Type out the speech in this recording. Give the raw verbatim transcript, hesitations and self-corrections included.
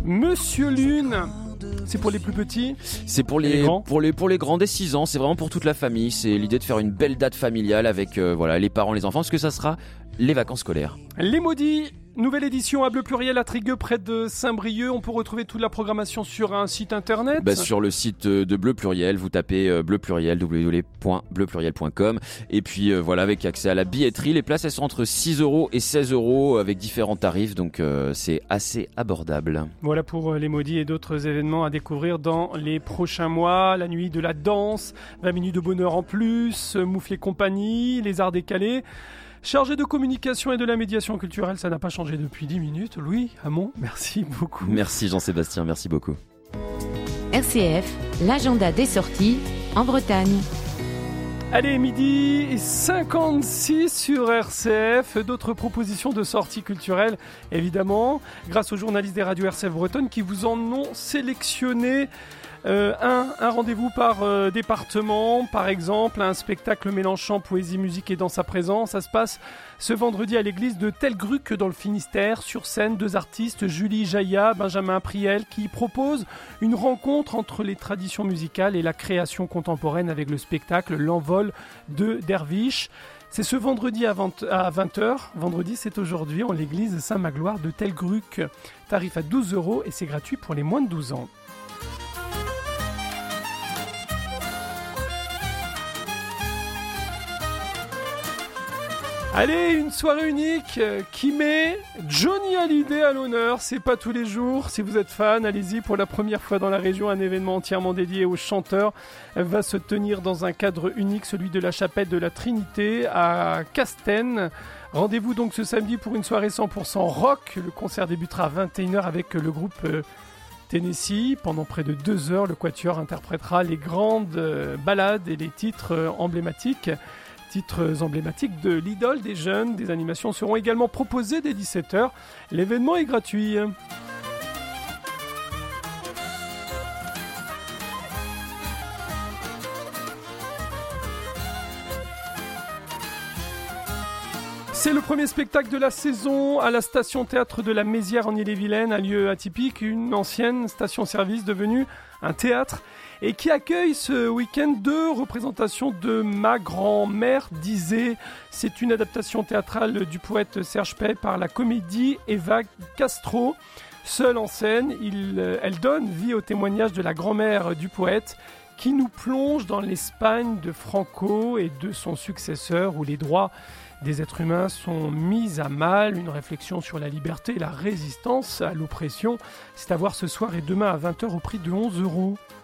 Monsieur Lune, c'est pour les plus petits? C'est pour les, les grands pour les pour les grands des six ans, c'est vraiment pour toute la famille, c'est l'idée de faire une belle date familiale avec euh, voilà, les parents, les enfants, parce que ça sera les vacances scolaires. Les Maudits, nouvelle édition à Bleu Pluriel à Trigueux près de Saint-Brieuc. On peut retrouver toute la programmation sur un site internet. Bah, sur le site de Bleu Pluriel, vous tapez euh, Bleu Pluriel, w w w point bleu pluriel point com, et puis euh, voilà, avec accès à la billetterie. Les places elles sont entre six euros et seize euros avec différents tarifs, donc euh, c'est assez abordable. Voilà pour euh, les Maudits et d'autres événements à découvrir dans les prochains mois. La nuit de la danse, vingt minutes de bonheur en plus, euh, Moufle et compagnie, les arts décalés. Chargé de communication et de la médiation culturelle, ça n'a pas changé depuis dix minutes. Louis Hamon, merci beaucoup. Merci Jean-Sébastien, merci beaucoup. R C F, l'agenda des sorties en Bretagne. Allez, midi cinquante-six sur R C F, d'autres propositions de sorties culturelles, évidemment, grâce aux journalistes des radios R C F Bretonne qui vous en ont sélectionné. Euh, un, un rendez-vous par euh, département, par exemple, un spectacle mélangeant poésie, musique et danse à présent. Ça se passe ce vendredi à l'église de Telgruc dans le Finistère. Sur scène, deux artistes, Julie Jaillat, Benjamin Priel, qui proposent une rencontre entre les traditions musicales et la création contemporaine avec le spectacle L'Envol de Derviche. C'est ce vendredi à vingt heures. Vendredi, c'est aujourd'hui en l'église Saint-Magloire de Telgruc. Tarif à douze euros et c'est gratuit pour les moins de douze ans. Allez, une soirée unique qui met Johnny Hallyday à l'honneur. C'est pas tous les jours. Si vous êtes fan, allez-y. Pour la première fois dans la région, un événement entièrement dédié au chanteur va se tenir dans un cadre unique, celui de la chapelle de la Trinité à Castaignes. Rendez-vous donc ce samedi pour une soirée cent pour cent rock. Le concert débutera à vingt et une heures avec le groupe Tennessee. Pendant près de deux heures, le quatuor interprétera les grandes ballades et les titres emblématiques. Titres emblématiques de l'idole des jeunes. Des animations seront également proposées dès dix-sept heures. L'événement est gratuit. C'est le premier spectacle de la saison à la station théâtre de la Mézières en Ille-et-Vilaine, un lieu atypique, une ancienne station-service devenue un théâtre et qui accueille ce week-end deux représentations de Ma grand-mère disait. C'est une adaptation théâtrale du poète Serge Pey par la comédie Eva Castro. Seule en scène, il, elle donne vie au témoignage de la grand-mère du poète qui nous plonge dans l'Espagne de Franco et de son successeur où les droits des êtres humains sont mis à mal. Une réflexion sur la liberté et la résistance à l'oppression. C'est à voir ce soir et demain à vingt heures au prix de onze euros.